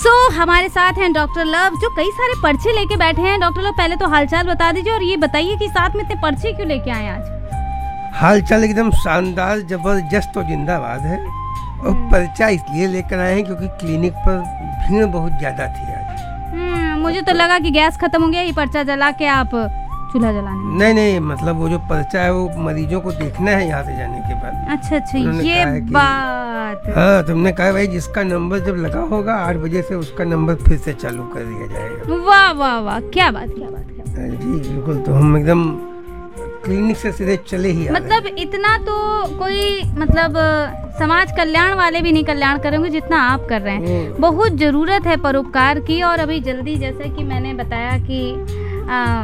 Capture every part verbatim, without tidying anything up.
सो so, हमारे साथ हैं डॉक्टर लव जो कई सारे पर्चे लेके बैठे हैं। डॉक्टर लव पहले तो हालचाल बता दीजिए और ये बताइए कि साथ में इतने पर्चे क्यों लेके आए आज? हालचाल एकदम शानदार, जबरदस्त और जिंदाबाद है। और पर्चा इसलिए लेकर आए हैं क्योंकि क्लिनिक पर भीड़ बहुत ज्यादा थी आज। हम्म, मुझे तो लगा कि गैस खत्म हो गया, ये पर्चा जला के आप चूल्हा जलाने। नहीं नहीं, मतलब वो जो पर्चा है वो मरीजों को देखना है यहाँ से जाने के बाद। अच्छा अच्छा, ये बात। हाँ, तुमने कहा भाई जिसका नंबर जब लगा होगा आठ बजे से उसका नंबर फिर से चालू कर दिया जाएगा। वाह वाह वाह, क्या बात क्या बात क्या बात। जी बिल्कुल, तो हम एकदम क्लिनिक से सीधे चले ही आ मतलब इतना तो कोई मतलब समाज कल्याण वाले भी नहीं कल्याण करेंगे जितना आप कर रहे हैं। बहुत जरूरत है परोपकार की। और अभी जल्दी, जैसे कि मैंने बताया कि आ,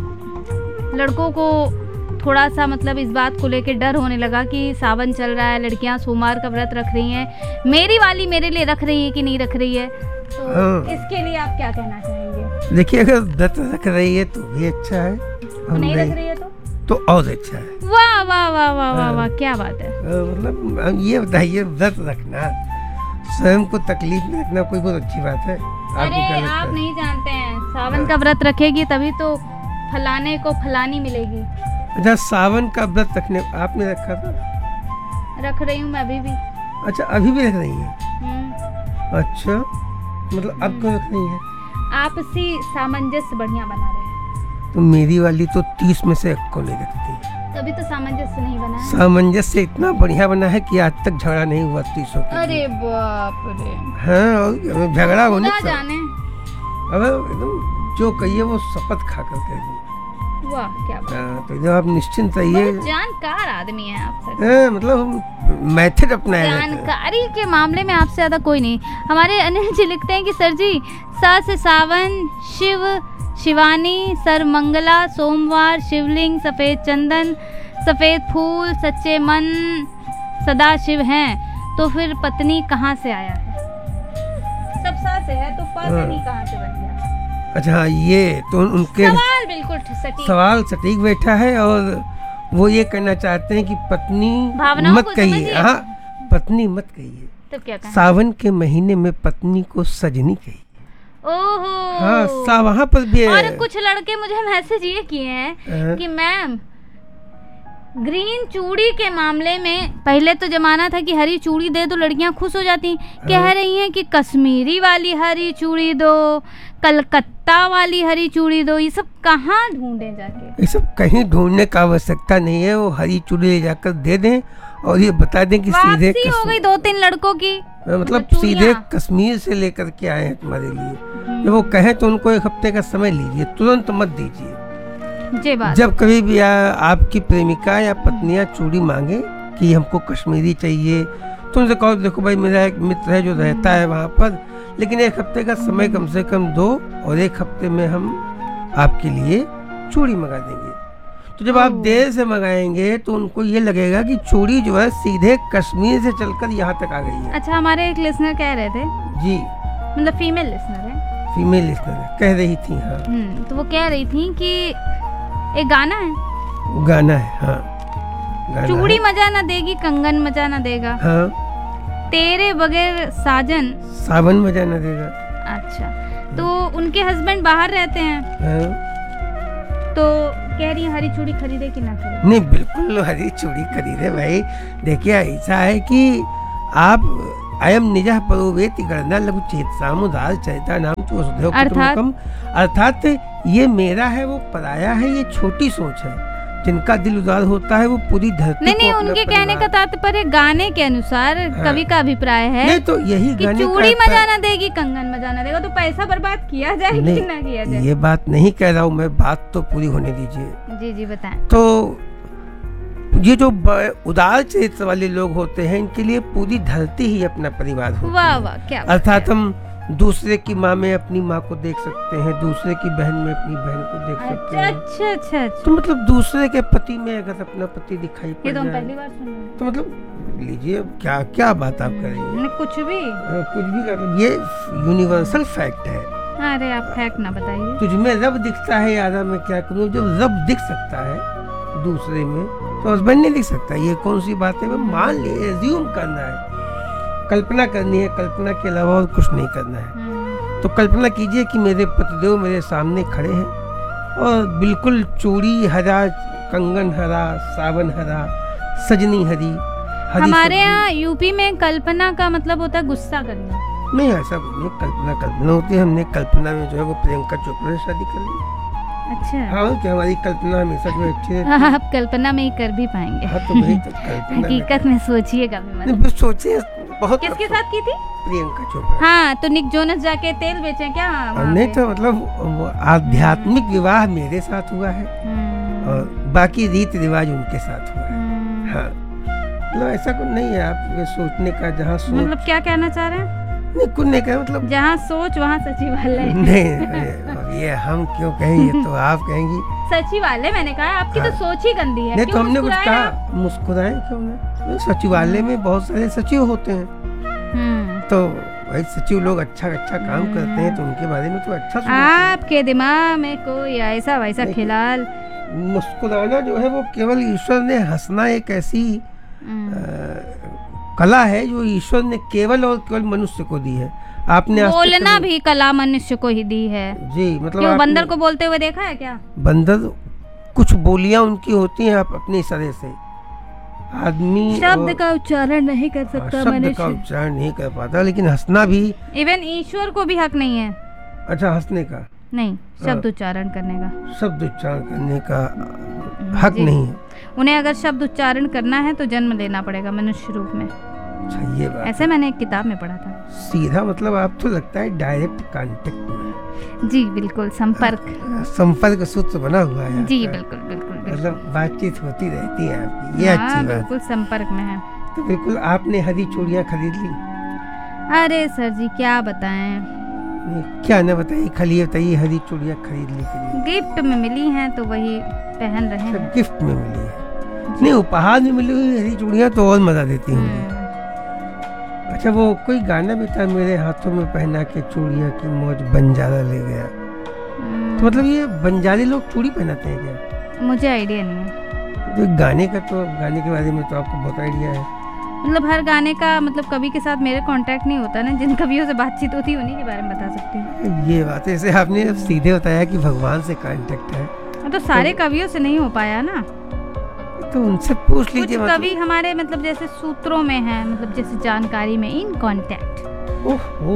लड़कों को थोड़ा सा मतलब इस बात को लेके डर होने लगा कि सावन चल रहा है, लड़कियां सोमवार का व्रत रख रही हैं। मेरी वाली मेरे लिए रख रही है कि नहीं रख रही है, तो हाँ। इसके लिए आप क्या कहना चाहेंगे? देखिए, अगर व्रत रख रही है तो भी अच्छा है, तो नहीं रख रही है तो तो और अच्छा है। वाह वाह वाह वाह वाह वाह, क्या बात है। मतलब ये बताइए, व्रत रखना, स्वयं को तकलीफ में रखना कोई बहुत अच्छी बात है? अरे आप नहीं जानते हैं, सावन का व्रत रखेगी तभी तो फलाने को फलानी मिलेगी। अच्छा, सावन का व्रत रखने आपने रखा था? रख रही हूँ मैं अभी भी। अच्छा, अभी भी रख रही हैं? अच्छा, मतलब अब क्यों रख रही हैं? आपसी सामंजस्य बढ़िया बना रहे हैं। तो मेरी वाली तो तीस में से एक को नहीं रखती। तभी तो सामंजस्य नहीं बना है। सामंजस्य इतना बढ़िया बना है कि आज तक झगड़ा नहीं हुआ तीसों के। अरे बाप रे। हाँ, झगड़ा होने से जाने अब एकदम जो कहिए वो शपथ खा कर कहिए। वाह, क्या बात। हाँ, तो एकदम आप निश्चिंत रहिए। जानकार आदमी है आप सर। हाँ, मतलब मेथड अपनाए। जानकारी के मामले में आपसे ज्यादा कोई नहीं। हमारे अनिल जी लिखते हैं कि सर जी, सा से सावन, शिव शिवानी, सर मंगला, सोमवार, शिवलिंग, सफेद चंदन, सफेद फूल, सच्चे मन, सदा शिव हैं, तो फिर पत्नी कहाँ से आया है? सब सा से है तो पत्नी कहाँ से बन गया? अच्छा हाँ, ये तो उनके सवाल बिल्कुल सटीक सवाल सटीक बैठा है। और वो ये कहना चाहते हैं कि पत्नी मत कहिए। हाँ, पत्नी मत कहिए, तो क्या कहना? सावन के महीने में पत्नी को सजनी कहिए। ओहो, हाँ, सा वहाँ पर भी है। और कुछ लड़के मुझे मैसेज ये किए हैं कि मैम, ग्रीन चूड़ी के मामले में पहले तो जमाना था कि हरी चूड़ी दे तो लड़कियां खुश हो जाती, कह रही हैं कि कश्मीरी वाली हरी चूड़ी दो, कलकत्ता वाली हरी चूड़ी दो। ये सब कहाँ ढूंढे जाके? ये सब कहीं ढूंढने का आवश्यकता नहीं है। वो हरी चूड़ी ले जाकर दे दें और ये बता दें कि सीधे हो गई दो तीन लड़कों की, मतलब सीधे कश्मीर से लेकर के आए हैं तुम्हारे लिए। जब वो कहें तो उनको एक हफ्ते का समय लीजिए, तुरंत मत दीजिए। जी बात। जब कभी भी आ, आपकी प्रेमिका या पत्नियां चूड़ी मांगे कि हमको कश्मीरी चाहिए, तो उनसे कहो देखो भाई, मेरा एक मित्र है जो रहता है वहाँ पर, लेकिन एक हफ्ते का समय कम से कम दो और एक हफ्ते में हम आपके लिए चूड़ी मंगा देंगे। तो जब आप देर से मंगाएंगे तो उनको ये लगेगा कि चूड़ी जो है सीधे कश्मीर से चलकर यहाँ तक आ गई है। अच्छा, हमारे एक लिसनर कह रहे थे जी, मतलब फीमेल लिसनर है, फीमेल लिसनर कह रही थी। हाँ, तो वो कह रही थी कि एक गाना है, गाना है। हाँ, चूड़ी मजा न देगी, कंगन मजा न देगा, हाँ, तेरे बगैर साजन सावन मजा न देगा। अच्छा, तो उनके हस्बैंड बाहर रहते हैं। हाँ, तो कह रही है हरी चूड़ी खरीदे कि ना खरीदे? नहीं, बिल्कुल हरी चूड़ी खरीदे भाई। देखिए, ऐसा है कि आप अयम निजः परोवेति गणना लघु चेतसाम उदार चरिता नाम वसुधैव कुटुम्बकम, अर्थात ये मेरा है वो पराया है, ये छोटी सोच है। जिनका दिल उदार होता है वो पूरी धरती नहीं नहीं, उनके कहने का तात्पर्य गाने के अनुसार हाँ। कवि का अभिप्राय है नहीं तो यही कि चूड़ी मजा न देगी, कंगन मजा न देगा, तो पैसा बर्बाद किया जाए कि ना किया जाए? ये बात नहीं कह रहा हूँ मैं, बात तो पूरी होने दीजिए। जी जी बताएं। तो ये जो उदार चरित्र वाले लोग होते हैं, इनके लिए पूरी धरती ही अपना परिवार होती है। वाह वाह, क्या अर्थात हम दूसरे की माँ में अपनी माँ को देख सकते हैं, दूसरे की बहन में अपनी बहन को देख सकते हैं। अच्छा अच्छा अच्छा। तो मतलब दूसरे के पति में अगर अपना पति दिखाई पड़ ये तो हम जाए, पहली बार सुन रहे हैं। तो मतलब लीजिए, क्या क्या बात आप करेंगे? कुछ भी आ, कुछ भी कर, ये यूनिवर्सल फैक्ट है। अरे आप फैक्ट ना बताइए। तुझमें रब दिखता है यारा, मैं क्या करूँ? जब रब दिख सकता है दूसरे में तो हस्बैंड नहीं दिख सकता। ये कौन सी बात है? मान लिए, एज्यूम करना है, कल्पना करनी है, कल्पना के अलावा और कुछ नहीं करना है। तो कल्पना कीजिए कि मेरे पतिदेव मेरे सामने खड़े हैं और बिल्कुल चूड़ी हरा, कंगन हरा, सावन हरा, सजनी हरी, हरी हमारे सब्जी। यहाँ यूपी में कल्पना का मतलब होता है गुस्सा करना। नहीं, ऐसा कुछ नहीं, कल्पना कल्पना होती है। हमने कल्पना में जो है वो प्रियंका चोपड़ा से शादी कर ली। अच्छा, हाँ, कि हमारी कल्पना हमेशा जो है अच्छी रहती है। आप कल्पना में ही कर भी पाएंगे। हाँ, तो वही तो कल्पना में- हकीकत में सोचिएगा भी मत। नहीं, बस सोचे बहुत। किसके साथ की थी? प्रियंका चोपड़ा। हाँ, तो निक जोनस जाके तेल बेचे क्या वहाँ नहीं पे? तो मतलब वो आध्यात्मिक विवाह मेरे साथ हुआ है हम्म, और बाकी रीति रिवाज उनके साथ हुआ है। हम्म। हाँ, मतलब ऐसा कुछ नहीं है आप ये सोचने का, जहाँ सोच मतलब क्या कहना चाह रहे हैं? नहीं, कुछ नहीं कहा, मतलब जहाँ सोच वहाँ सचिवालय। नहीं, अरे, ये हम क्यों कहेंगे, तो आप कहेंगी। सचिवालय मैंने कहा, आपकी तो हाँ। सोच ही गंदी है। नहीं तो क्यों हमने कुछ मुस्कुराए आप? कहा, मुस्कुराए क्यों नहीं? सचिवालय में बहुत सारे सचिव होते हैं, हम्म। तो भाई सचिव लोग अच्छा अच्छा काम करते हैं तो उनके बारे में तो अच्छा सुनते हैं। आपके दिमाग में कोई ऐसा वैसा नहीं। खिलाल। मुस्कुराना जो है वो केवल ईश्वर ने, हंसना एक ऐसी हम्म। अ, कला है जो ईश्वर ने केवल और केवल मनुष्य को दी है। आपने आज तक बोलना कभी- भी कला मनुष्य को ही दी है। जी, मतलब क्यों आपने- बंदर को बोलते हुए देखा है क्या? बंदर, कुछ बोलियां उनकी होती हैं आप अपने इशारे से। आदमी शब्द और- का उच्चारण नहीं कर हाँ, सकता शब्द का मनुष्य। उच्चारण नहीं कर पाता, लेकिन हंसना भी। इवन ईश्वर को भी हक नहीं है। अच्छा, हंसने का नहीं, शब्द उच्चारण करने का शब्द उच्चारण करने का हक जी। नहीं है। उन्हें अगर शब्द उच्चारण करना है तो जन्म लेना पड़ेगा मनुष्य रूप में। अच्छा, ये बात ऐसे मैंने एक किताब में पढ़ा था। सीधा मतलब आप तो लगता है डायरेक्ट कांटेक्ट में, जी बिल्कुल, संपर्क। संपर्क सूत्र बना हुआ है जी आपका। बिल्कुल बिल्कुल बिल्कुल। मतलब बातचीत होती रहती है आपकी, ये हाँ, अच्छी बात। बिल्कुल संपर्क में है। तो बिल्कुल आपने हरी चूड़ियाँ खरीद ली? अरे सर जी क्या बताएं, नहीं, क्या ना बताइए, खाली ये बताइए हरी चूड़ियाँ खरीद ली के लिए। गिफ्ट में मिली हैं तो वही पहन रहे हैं। सब गिफ्ट में मिली है? नहीं, उपहार में मिली हुई हरी चूड़ियाँ तो और मजा देती होंगी। हम्म। अच्छा, वो कोई गाना भी था, मेरे हाथों में पहना के चूड़ियाँ की मौज बंजारा ले गया। तो मतलब ये बंजारी लोग चूड़ी पहनाते हैं क्या? मुझे आइडिया नहीं है। जो गाने का, तो गाने के बारे में तो आपको बहुत आइडिया है। मतलब हर गाने का मतलब कवि के साथ मेरे कांटेक्ट नहीं होता ना, जिन कवियों से बातचीत होती है उन्हीं के बारे में बता सकती हूँ। ये बात है, जैसे आपने सीधे बताया कि भगवान से कांटेक्ट है, तो सारे कवियों से नहीं हो पाया ना। तो उनसे पूछ कुछ लीजिए। कवि हमारे मतलब जैसे सूत्रों में है, मतलब जैसे जानकारी में, इन कांटेक्ट। ओहो,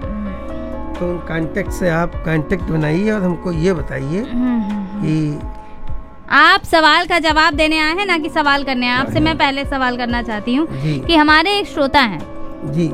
तो उन कांटेक्ट से आप कांटेक्ट बनाइए और हमको ये बताइए कि आप सवाल का जवाब देने आए हैं ना कि सवाल करने आए। आपसे मैं पहले सवाल करना चाहती हूँ जी कि हमारे एक श्रोता हैं, जी,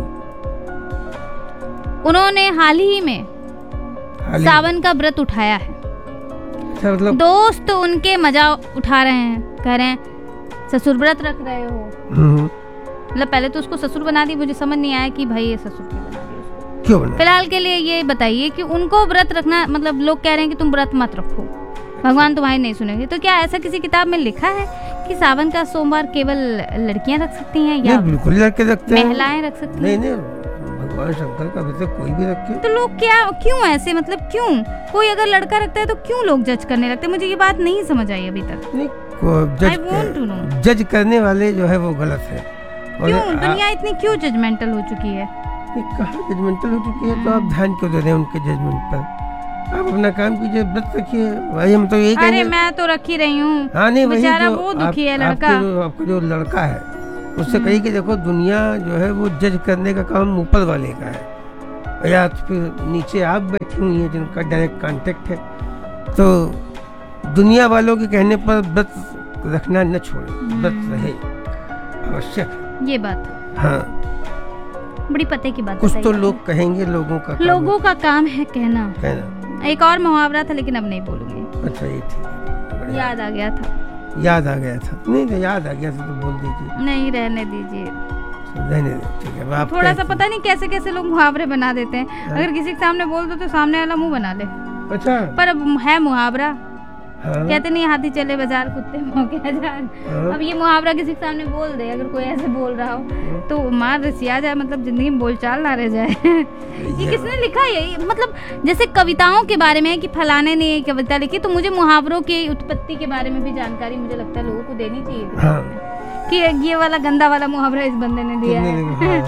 उन्होंने हाल ही में हाल ही- सावन का व्रत उठाया है। अच्छा, मतलब दोस्त उनके मजा उठा रहे हैं, कह रहे हैं ससुर व्रत रख रहे हो। हम्म, मतलब पहले तो उसको ससुर बना दी, मुझे समझ नहीं आया कि भाई ये ससुर क्यों बना दी उसको। क्यों बना? फिलहाल के लिए ये बताइए कि उनको व्रत रखना, मतलब लोग कह रहे हैं कि तुम व्रत मत रखो, भगवान तुम्हारी नहीं सुनेंगे। तो क्या ऐसा किसी किताब में लिखा है कि सावन का सोमवार केवल लड़कियां रख सकती हैं या नहीं, बिल्कुल लड़के रखते हैं। महिलाएं रख सकती नहीं हैं? नहीं, भगवान शंकर का वैसे कोई भी रखे। तो लोग क्या, क्यों ऐसे, मतलब क्यों कोई अगर लड़का रखता है तो क्यों लोग जज करने लगते हैं? मुझे ये बात नहीं समझ आई अभी तक। नहीं, को- I want to know. जज जज करने वाले जो है वो गलत है। और क्यों आ- दुनिया इतनी क्यों जजमेंटल हो चुकी है? नहीं, कहाँ जजमेंटल हो चुकी है, तो आप ध्यान क्यों दे रहे हैं उनके जजमेंट पर? आप अपना काम कीजिए, व्रत रखिए। भाई हम तो यही अरे कहेंगे। मैं तो रख ही रही हूँ। हाँ, नहीं, वही बेचारा जो वो दुखी है आप- लड़का। आपके जो- आपका जो लड़का है उससे कही कि देखो दुनिया जो है वो जज करने का काम ऊपर वाले का है, या तो फिर नीचे आप बैठी हुई हैं जिनका डायरेक्ट कांटेक्ट है। तो दुनिया वालों के कहने पर व्रत रखना न छोड़े, व्रत रहे, आवश्यक। ये बात हाँ, बड़ी पते की बात कुछ बताई तो आपने। लोग कहेंगे, लोगों का काम लोगों का काम है कहना। है ना। एक और मुहावरा था लेकिन अब नहीं बोलूंगी, अच्छा, ये ठीक है, बढ़िया। याद आ गया था। याद आ गया था? नहीं तो याद आ गया था तो बोल दीजिए, नहीं रहने दीजिए। रहने दे, ठीक है। अब आप थोड़ा सा कहते- पता नहीं कैसे कैसे लोग मुहावरे बना देते हैं। अगर किसी के सामने बोल दो तो सामने वाला मुंह बना ले। अच्छा, पर अब है मुहावरा, हाँ, कहते नहीं हाथी चले बाजार कुत्ते भौंके हजार। हाँ। अब ये मुहावरा किसी के सामने बोल दे, अगर कोई ऐसे बोल रहा हो तो मार रसिया जाए, मतलब जिंदगी में बोलचाल ना रह जाए। ये किसने लिखा है ये? मतलब जैसे कविताओं के बारे में है कि फलाने ने ये कविता लिखी, तो मुझे मुहावरों की उत्पत्ति के बारे में भी जानकारी मुझे लगता है लोगों को देनी चाहिए हाँ। कि ये वाला गंदा वाला मुहावरा इस बंदे ने दिया कितने है। दिन- हाँ, हाँ।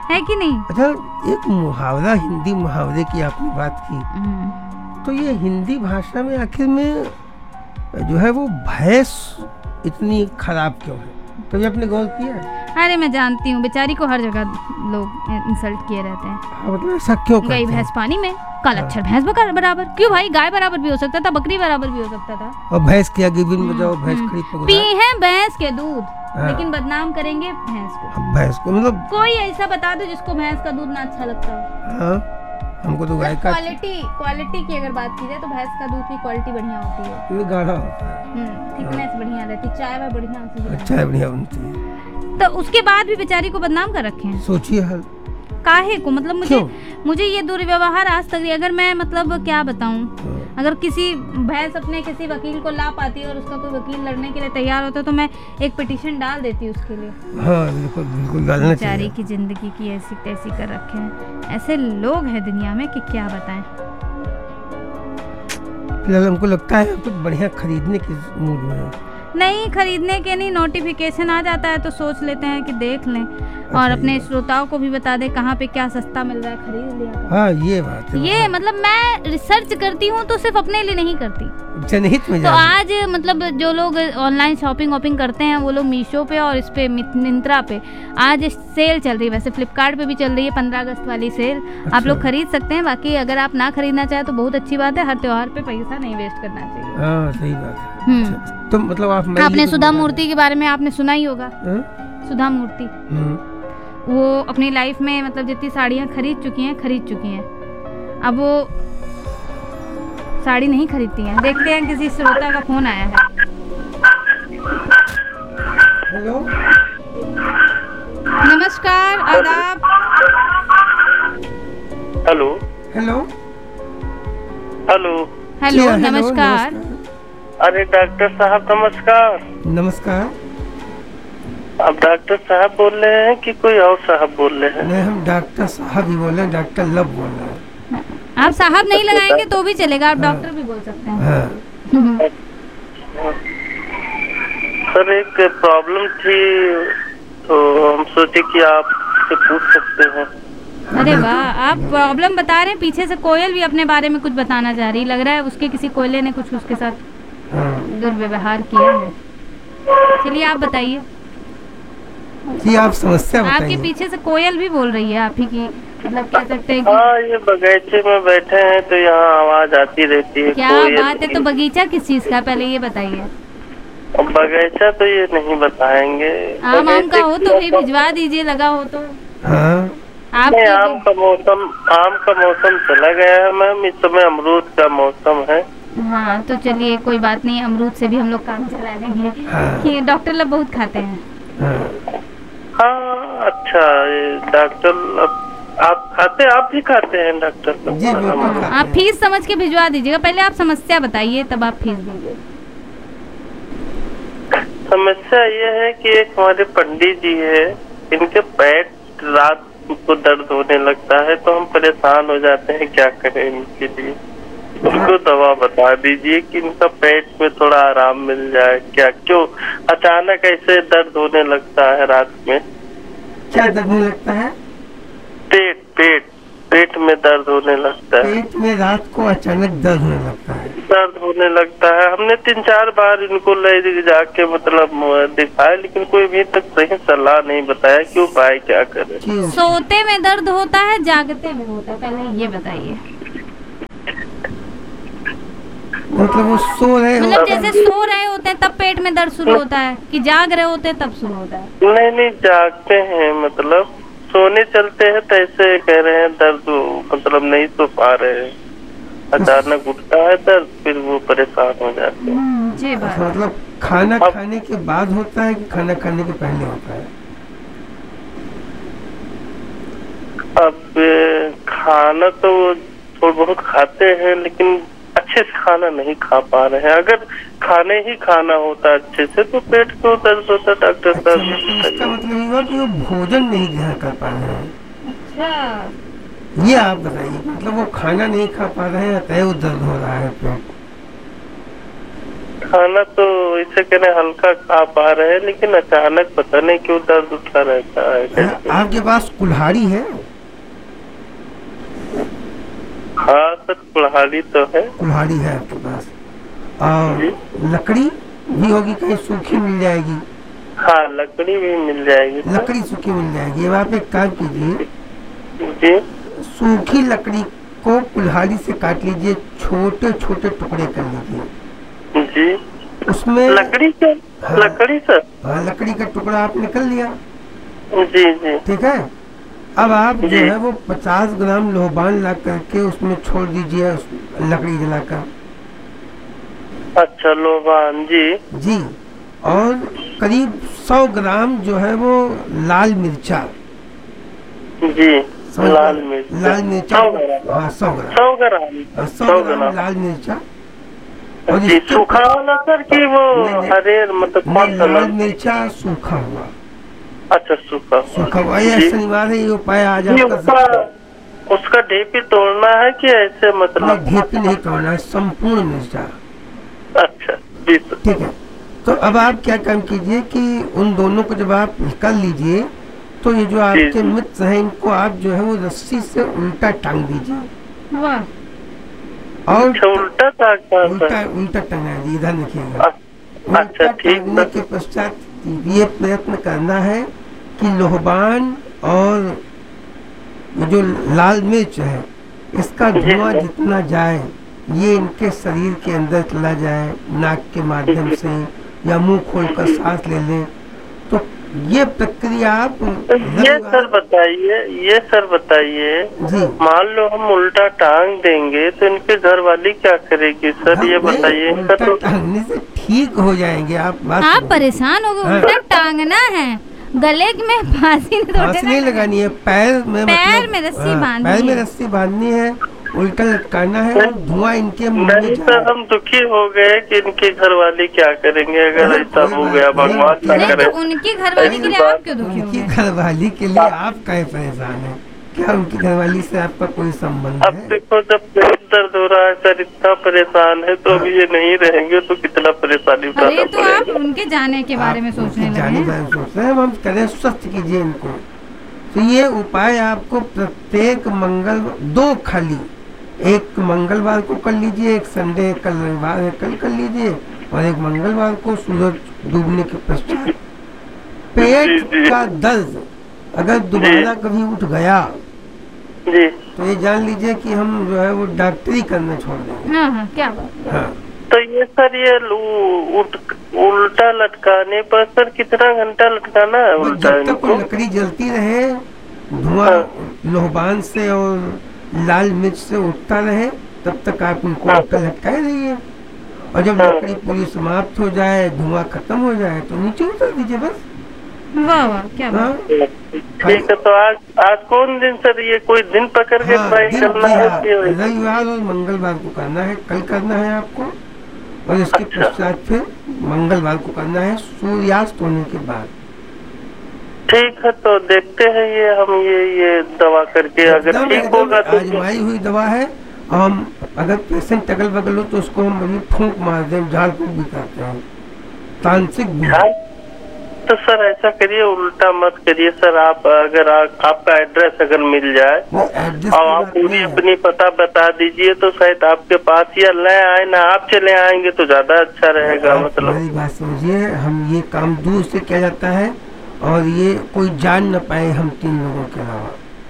है कि नहीं? अच्छा, एक मुहावरा, हिंदी मुहावरे की आपने बात की, तो ये हिंदी भाषा में आखिर में जो है वो भैंस इतनी खराब क्यों है? कभी आपने गौर किया है? अरे मैं जानती हूँ, बेचारी को हर जगह लोग इंसल्ट किए रहते हैं। हाँ, मतलब ऐसा क्यों करते गई हैं? भैंस पानी में, काल अक्षर भैंस बकर- बराबर। क्यों भाई, गाय बराबर भी हो सकता था, बकरी बराबर भी हो सकता था। और भैंस की आगे बिन बजाओ भैंस हम्म, खड़ी पी पकड़ा। है भैंस के दूध, हाँ। लेकिन बदनाम करेंगे भैंस को। अब भैंस को मतलब कोई ऐसा बता दो जिसको भैंस का दूध ना अच्छा लगता हो। हाँ, हमको तो गाय का क्वालिटी क्वालिटी की अगर बात की जाए तो भैंस का दूध की क्वालिटी बढ़िया होती है, ये गाढ़ा होता है, थिकनेस बढ़िया रहती, चाय में बढ़िया होती है। अच्छा है, बढ़िया बनती है। तो उसके बाद भी बेचारी को बदनाम कर रखे हैं। सोचिए हल काहे को, मतलब मुझे क्यों? मुझे ये दुर्व्यवहार आज तक, अगर मैं मतलब क्या बताऊं, हाँ। अगर किसी भैंस अपने किसी वकील को ला पाती है और उसका कोई वकील लड़ने के लिए तैयार होता तो मैं एक पिटीशन डाल देती उसके लिए। हाँ, बिल्कुल बिल्कुल डालना बेचारी चाहिए। की जिंदगी की ऐसी तैसी कर रखे हैं। ऐसे लोग हैं दुनिया में कि क्या बताएं। फिलहाल हमको लगता है कुछ बढ़िया खरीदने के मूड में है। नहीं खरीदने के नहीं, नोटिफिकेशन आ जाता है तो सोच लेते हैं कि देख लें और अच्छा, अपने ये- श्रोताओं को भी बता दें कहाँ पे क्या सस्ता मिल रहा है, खरीद लिया करें। हाँ, ये बात है। ये मतलब मैं रिसर्च करती हूँ तो सिर्फ अपने लिए नहीं करती। जनहित में तो जाना। आज मतलब जो लोग ऑनलाइन शॉपिंग वॉपिंग करते हैं वो लोग मीशो पे और इस पे मिंत्रा पे आज सेल चल रही है, वैसे फ्लिपकार्ट पे भी चल रही है पंद्रह अगस्त वाली सेल। अच्छा। आप लोग खरीद सकते हैं। बाकी अगर आप ना खरीदना चाहे तो बहुत अच्छी बात है, हर त्योहार पे पैसा नहीं वेस्ट करना चाहिए। हाँ, सही बात है। हम्म। अच्छा, तो मतलब आप मैं आपने ये तो सुधा बोल मूर्ति के बारे में आपने सुना ही होगा। हाँ? सुधा मूर्ति हम्म, वो अपनी लाइफ में मतलब जितनी साड़ियाँ खरीद चुकी हैं खरीद चुकी हैं, अब वो साड़ी नहीं खरीदती हैं। देखते हैं, किसी श्रोता का फोन आया है। हेलो, नमस्कार, आदाब। हेलो हेलो, हेलो हेलो, जी, हाँ, नमस्कार। अरे डॉक्टर साहब नमस्कार। नमस्कार। आप डॉक्टर साहब बोल रहे हैं कि कोई और साहब बोल रहे हैं? नहीं, हम डॉक्टर साहब ही बोल रहे हैं, डॉक्टर लव बोल रहे हैं। आप साहब नहीं लगाएंगे तो भी चलेगा, आप डॉक्टर भी बोल सकते हैं। हाँ, सर एक प्रॉब्लम थी तो हम सोचे कि आपसे पूछ सकते हैं। अरे वाह, आप प्रॉब्लम बता रहे हैं, पीछे से कोयल भी अपने बारे में कुछ बताना चाह रही, लग रहा है उसके किसी कोयले ने कुछ उसके साथ हाँ। दुर्व्यवहार किया है। चलिए आप बताइए। जी, आप समस्या आपके बताइए। पीछे से कोयल भी बोल रही है, आप ही की मतलब कह सकते हैं कि हाँ, ये बगीचे में बैठे हैं तो यहाँ आवाज आती रहती है। क्या कोयल बात है। तो की। बगीचा किस चीज का, पहले ये बताइए। अब बगीचा तो ये नहीं बताएंगे। आम आम का हो तो भी बगीचे- भिजवा दीजिए, लगा हो तो। हाँ, आप नहीं, आम का मौसम आम का मौसम चला गया है मैम, इस समय अमरूद का मौसम है। हाँ तो चलिए कोई बात नहीं, अमरूद से भी हम लोग काम चला लेंगे। हाँ। कि डॉक्टर लोग बहुत खाते हैं। हाँ। हाँ, अच्छा ये डॉक्टर अब आप खाते आप भी खाते हैं डॉक्टर साहब? जी, बिल्कुल हाँ, खाते आप हैं। फीस समझ के भिजवा दीजिएगा, पहले आप समस्या बताइए तब आप फीस दीजिए। समस्या ये है कि एक हमारे पंडित जी है, इनके पेट रात को दर्द होने लगता है तो हम परेशान हो जाते हैं, क्या करें इनके लिए? उनको दवा बता दीजिए कि इनका पेट में थोड़ा आराम मिल जाए। क्या क्यों अचानक ऐसे दर्द होने लगता है रात में? क्या दर्द होने लगता है? पेट पेट पेट में दर्द होने लगता है। पेट में रात को अचानक दर्द होने लगता है। दर्द होने लगता है। हमने तीन चार बार इनको ले जाके मतलब दिखाया, लेकिन कोई भी तक सही सलाह नहीं बताया कि उपाय क्या करें। जी, सोते में दर्द होता है, जागते में होता है, पहले ये बताइए। मतलब वो सो रहे हो। मतलब जैसे सो रहे होते हैं तब पेट में दर्द शुरू होता है, कि जाग रहे होते हैं तब शुरू होता है? नहीं नहीं, जागते हैं, मतलब सोने चलते हैं तो ऐसे कह रहे हैं दर्द, मतलब नहीं सो पा रहे हैं, अचानक उठता है दर्द, फिर वो परेशान हो जाते हैं। हम्म, जी बात। मतलब खाना खाने के बाद होता है कि खाना खाने के पहले होता है? अब ए, खाना तो वो थोड़ा बहुत खाते हैं लेकिन अच्छे से खाना नहीं खा पा रहे हैं। अगर खाने ही खाना होता अच्छे से तो पेट क्यों दर्द होता डॉक्टर अच्छा, साहब? मतलब इसका मतलब ये हुआ कि वो भोजन नहीं ग्रहण कर पा रहे हैं। अच्छा, ये आप बताइए, मतलब वो खाना नहीं खा पा रहे हैं अतएव दर्द हो रहा है पेट। खाना तो इसे कहने हल्का खा पा रहे हैं, लेकिन अचानक पता नहीं क्यों दर्द उठा रहता है। आपके पास कुल्हाड़ी है? हाँ सर, कुल्हाड़ी तो है। कुल्हाड़ी है आपके पास, और लकड़ी भी होगी, कहीं सूखी मिल जाएगी? हाँ, लकड़ी भी मिल जाएगी। लकड़ी सूखी मिल जाएगी। अब आप एक काम कीजिए जी, सूखी लकड़ी को कुल्हाड़ी से काट लीजिए, छोटे छोटे टुकड़े कर लीजिए। जी, उसमें लकड़ी का? हाँ, लकड़ी सर? हाँ, लकड़ी का टुकड़ा आप निकल लिया। जी जी, ठीक है। अब आप जो जी। है वो पचास ग्राम लोबान ला करके उसमें छोड़ दीजिए, उस लकड़ी जलाकर। अच्छा, लोबान। जी जी, और करीब सौ ग्राम जो है वो लाल मिर्चा। जी, समझ लाल गए? मिर्च। लाल मिर्चा। सौ ग्राम। हाँ, सौ ग्राम। सौ ग्राम। हाँ, सौ सौ ग्राम ग्राम। लाल मिर्चा। और जी, इसके सूखा वाला सर कि वो नहीं, नहीं। हरे, मतलब कौन नहीं, सा? लाल मिर्चा सूखा हुआ। अच्छा, सूखा। सूखा हुआ। ये जी। शनिवार है, ये उपाय आज जी, आप कर उसका सकते हैं। उसका ढेपी तोड़ना है कि ऐसे, नहीं, मतलब? ढेपी नहीं तोड़ना है, संपूर्ण मिर्चा। अच्छा जी सर। ठीक है। तो अब आप क्या काम कीजिए कि उन दोनों को जब आप निकाल लीजिए, तो ये जो आपके जी। मित्र हैं इनको आप जो है वो रस्सी से उल्टा टांग दीजिए। वाह, और अच्छा, उल्टा टांगना उल्टा सर? उल्टा टंगा दीजिए, इधर देखिएगा। अच्छा, उल्टा ठीक टांगने है। के पश्चात ये प्रयत्न करना है कि लोहबान और ये जो लाल मिर्च है इसका जी, धुआं सर। जितना जाए ये इनके शरीर के अंदर चला जाए, नाक के माध्यम जी। से या मुंह खोलकर सांस ले लें। तो ये प्रक्रिया आप तो ये सर बताइए, ये सर बताइए, जी मान लो हम उल्टा टांग देंगे तो इनके घर वाली क्या करेगी सर, ये नहीं, बताइए। इनका उल्टा तो टांगने से ठीक हो जाएंगे आप। बात आप सुनो। परेशान हो गए? हाँ। उल्टा टांगना है, गले में फांसी नहीं फांसी तोड़ना नहीं है। लगानी है, पैर में पैर मतलब, में रस्सी हाँ, बांधनी पैर में है। रस्सी बांधनी है, उल्टा लटकाना है और धुआं इनके मुंह में नहीं जाए। सर, हम दुखी हो गए कि इनके घर वाले क्या करेंगे अगर अरे ऐसा कोई हो बात गया, नहीं, भगवान ना नहीं करे। तो उनकी घरवाली के लिए ऐसी आप क्यों दुखी हो उनकी गए? घरवाली के लिए आप काहे परेशान हैं? क्या उनकी घरवाली से आपका कोई संबंध अब है? देखो, जब पेट दर्द हो रहा है सर, इतना परेशान है, तो अब ये नहीं रहेंगे तो कितना परेशानी अरे उठाना तो आप पड़ेगा। उनके जाने के बारे में आप सोचने उनके लगे जाने के हैं? बारे में सोच रहे हैं। हम करें स्वस्थ कीजिए इनको। तो ये उपाय आपको प्रत्येक मंगल, दो खाली, एक मंगलवार को कर लीजिए, एक संडे, कल रविवार है कल कर लीजिए, और एक मंगलवार को सूरज डूबने के पश्चात। पेट का दर्द अगर दोबारा कभी उठ गया जी, तो ये जान लीजिए कि हम जो है वो डॉक्टरी करना छोड़ देंगे। हाँ हाँ, क्या बात। हाँ, तो ये सर ये उठ, उल्टा लटकाने पर सर कितना घंटा लटकाना है उल्टा जब तक इनको? वो लकड़ी जलती रहे, धुआं लोहबान से और लाल मिर्च से उठता रहे, तब तक आप उनको उल्टा लटकाए रहिए। और जब लकड़ी पूरी समाप्त हो जाए, धुआं खत्म हो जाए, तो नीचे उतार दीजिए बस। वाह वाह, क्या बात। हाँ, ठीक है, तो आज आज कौन दिन सर, ये कोई दिन पकड़ के हाँ, ट्राई दिन करना जी है हाँ, कि- रविवार और मंगलवार को करना है, कल करना है आपको, और इसके अच्छा। पश्चात फिर मंगलवार को करना है सूर्यास्त होने के बाद। ठीक है, तो देखते हैं ये हम ये ये दवा करके, अगर एकदम ठीक एकदम होगा तो आजमाई हुई दवा है। हम अगर पेशेंट अगल बगल हो तो उसको हम अभी फूंक मार दें, झाड़ फूंक भी करते हैं, तांत्रिक भी। हाँ, तो सर ऐसा करिए, उल्टा मत करिए सर। आप अगर आ, आपका एड्रेस अगर मिल जाए वो एड्रेस और की आप बात पूरी नहीं है। अपनी पता बता दीजिए तो शायद आपके पास या ले आए ना, आप चले आएंगे तो ज्यादा अच्छा रहेगा। आप मतलब हमारी बात समझिए, हम ये काम दूर से किया जाता है और ये कोई जान न पाए हम तीन लोगों के अलावा।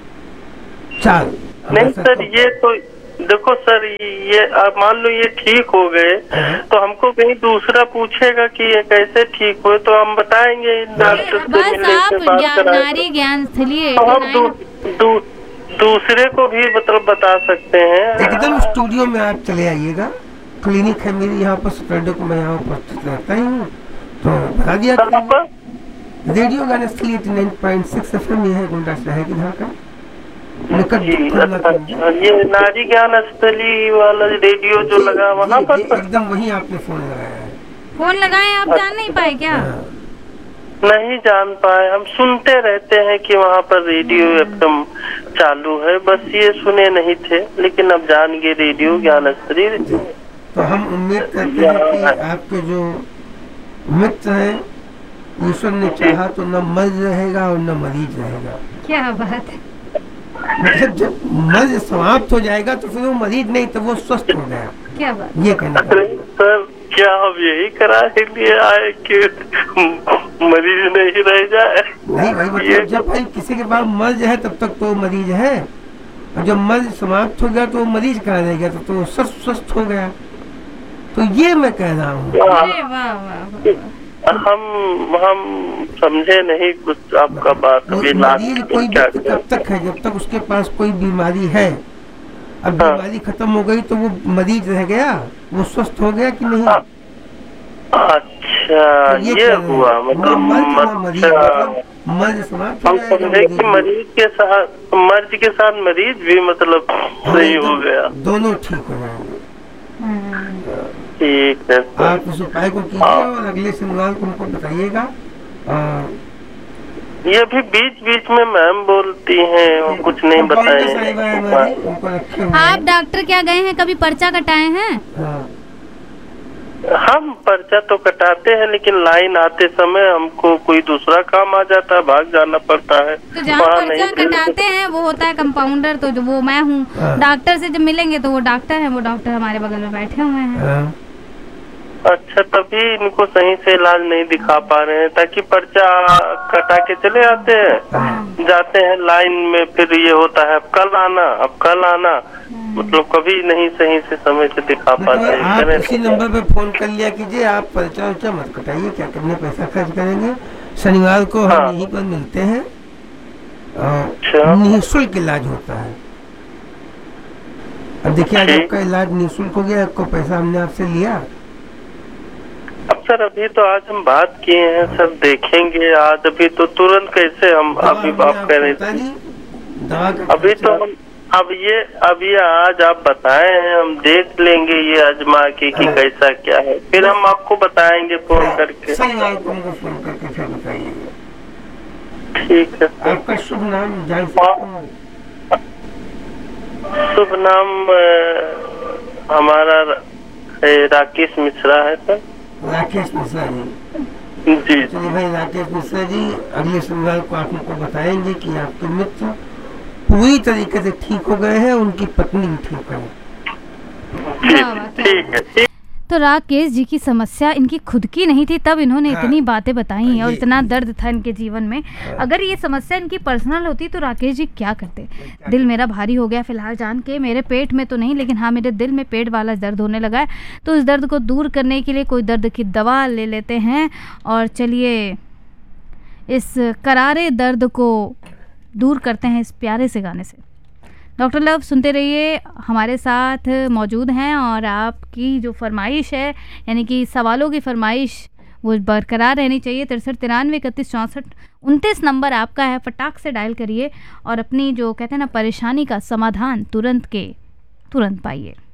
चार नहीं सर, ये तो देखो सर, ये आप मान लो ये ठीक हो गए तो हमको कहीं दूसरा पूछेगा कि ये कैसे ठीक हुए, तो हम बताएंगे इन डॉक्टर से बस मिलने आप के बाद ज्ञान- कराएंगे। नारी ज्ञान स्थलीय तो हम दू, दू, दूसरे को भी मतलब बता सकते हैं। एकदम स्टूडियो में आप चले आइएगा, क्लिनिक है मेरी यहाँ पर, सैटरडे को मैं यहाँ उपस्थित रहता ही हूँ, तो बता दिया कहाँ पर? रेडियो गाने स्थली eighty nine point six F M, है गुंडा शहर की ढाका निकट जी, खुलना अच्छा, केंद्र। अच्छा, ये नारी ज्ञान स्थली वाला रेडियो जो जी, लगा वहाँ जी, पर जी, सर? एकदम वही आपने फोन लगाया है। फोन लगाए, आप जान नहीं पाए क्या? हाँ। नहीं जान पाए, हम सुनते रहते हैं कि वहाँ पर रेडियो एकदम चालू है, बस ये सुने नहीं थे, लेकिन अब जान गए रेडियो ज्ञान स्थली। तो हम उम्मीद करते हैं कि आपके जो मित्र हैं, ईश्वर ने चाहा तो न मर्ज रहेगा और न मरीज रहेगा। क्या बात है। मतलब जब मर्ज समाप्त हो जाएगा तो फिर वो मरीज नहीं, तो वो स्वस्थ हो गया। क्या बात। ये कहना अरे सर, क्या हम यही कराने लिए आए कि मरीज नहीं रह जाए? नहीं भाई, मतलब जब भाई किसी के पास मर्ज है तब तक तो वो मरीज है, और जब मर्ज समाप्त हो गया तो वो मरीज कहाँ रह गया, तो, तो वो स्वस्थ स्वस्थ हो गया। तो ये मैं कह रहा हूँ। अरे वाह वाह वाह। हम हम समझे नहीं कुछ आपका बात। अभी मरीज कोई क्या व्यक्ति कब तक है? जब तक उसके पास कोई बीमारी है। अब हाँ। बीमारी खत्म हो गई तो वो मरीज रह गया, वो स्वस्थ हो गया कि नहीं? अच्छा, तो ये हुआ मतलब मरीज मतलब मर्ज समाप्त हो हम जाएगा, समझे कि मरीज के साथ मर्ज के साथ मरीज भी मतलब सही हो गया, दोनों ठीक हो जाएंगे। ठीक है सर। आप उस उपाय को कीजिए और अगले शनिवार को हमको बताइएगा। ये भी बीच बीच में मैम बोलती हैं, वो कुछ नहीं बताएंगे। आप डॉक्टर क्या गए हैं, कभी पर्चा कटाए हैं? हाँ। हम पर्चा तो कटाते हैं, लेकिन लाइन आते समय हमको कोई दूसरा काम आ जाता है, भाग जाना पड़ता है। तो जहाँ पर्चा कटाते हैं वो होता है कंपाउंडर, तो जो वो मैं हूँ। डॉक्टर से जब मिलेंगे तो वो डॉक्टर है, वो डॉक्टर हमारे बगल में बैठे हुए हैं। अच्छा, तभी इनको सही से इलाज नहीं दिखा पा रहे हैं, ताकि पर्चा कटा के चले आते हैं, जाते हैं लाइन में, फिर ये होता है अब कल आना अब कल आना, मतलब कभी नहीं सही से समय से दिखा पाते हैं। आप इसी नंबर पे फोन कर लिया कीजिए, आप पर्चा उर्चा मत कटाइए, क्या करने पैसा खर्च करेंगे। शनिवार को हम यहीं पर मिलते हैं, निःशुल्क इलाज होता है। अब देखिए, आज आपका इलाज निःशुल्क हो गया, आपको पैसा हमने आपसे लिया। अब सर, अभी तो आज हम बात किए हैं सर, देखेंगे आज, अभी तो तुरंत कैसे हम अभी बात करें। अभी तो हम अब ये अब ये आज आप बताए हैं, हम देख लेंगे ये आजमा के कि कैसा क्या है, फिर हम आपको बताएंगे फोन करके। फोन करके फिर बताइएगा। ठीक है। आपका शुभ नाम जान सकता हूं? शुभ नाम हमारा राकेश मिश्रा है सर। राकेश मिश्रा जी। जी। चलिए भाई राकेश मिश्रा जी, अगले शनिवार को आप हमको बताएंगे कि आपके मित्र पूरी तरीके से ठीक हो गए हैं, उनकी पत्नी भी ठीक है। ठीक है। तो राकेश जी की समस्या इनकी खुद की नहीं थी, तब इन्होंने हाँ, इतनी बातें बताई और इतना दर्द था इनके जीवन में। हाँ, अगर ये समस्या इनकी पर्सनल होती तो राकेश जी क्या करते। दिल मेरा भारी हो गया फिलहाल जान के, मेरे पेट में तो नहीं लेकिन हाँ मेरे दिल में पेट वाला दर्द होने लगा है। तो इस दर्द को दूर करने के लिए कोई दर्द की दवा ले लेते हैं, और चलिए इस करारे दर्द को दूर करते हैं इस प्यारे से गाने से। डॉक्टर लव सुनते रहिए, हमारे साथ मौजूद हैं, और आपकी जो फरमाइश है यानी कि सवालों की फरमाइश वो बरकरार रहनी चाहिए। तिरसठ तिरानवे इकतीस चौंसठ उनतीस नंबर आपका है, फटाक से डायल करिए और अपनी जो कहते हैं ना परेशानी का समाधान तुरंत के तुरंत पाइए।